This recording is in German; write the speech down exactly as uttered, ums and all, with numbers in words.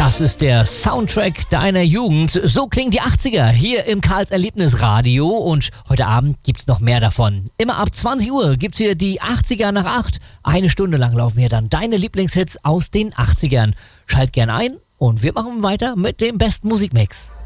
Das ist der Soundtrack deiner Jugend. So klingen die achtziger hier im Karls Erlebnisradio und heute Abend gibt's noch mehr davon. Immer ab zwanzig Uhr gibt's hier die achtziger nach acht. Eine Stunde lang laufen hier dann deine Lieblingshits aus den achtzigern. Schalt gern ein und wir machen weiter mit dem besten Musikmix.